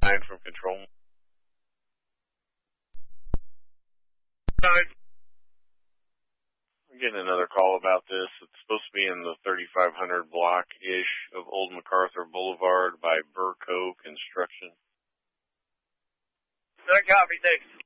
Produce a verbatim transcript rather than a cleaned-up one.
nine from Control. Nine. I'm getting another call about this. It's supposed to be in the thirty-five hundred block-ish of Old MacArthur Boulevard by Burr Cove Construction. Good copy, thanks.